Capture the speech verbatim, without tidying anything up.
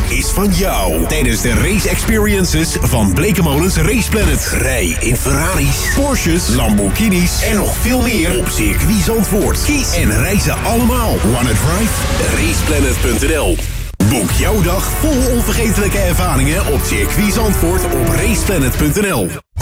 is van jou. Tijdens de race experiences van Blekemolens Race Planet. Rij in Ferraris, Porsches, Lamborghinis en nog veel meer op circuit Zandvoort. Kies en rij ze allemaal. Wanna drive? raceplanet punt n l. Boek jouw dag vol onvergetelijke ervaringen op circuit Zandvoort op raceplanet punt n l.